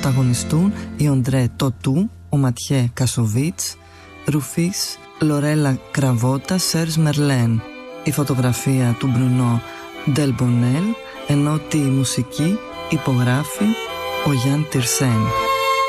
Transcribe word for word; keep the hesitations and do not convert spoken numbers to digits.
πρωταγωνιστούν οι Οντρέ Τοτού, ο Ματιέ Κασοβίτς, Ρουφίς, Λορέλα Κραβότα, Σέρζ Μερλέν. Η φωτογραφία του Μπρουνό Ντελμπονέλ, ενώ τη μουσική υπογράφει ο Γιάν Τιρσέν.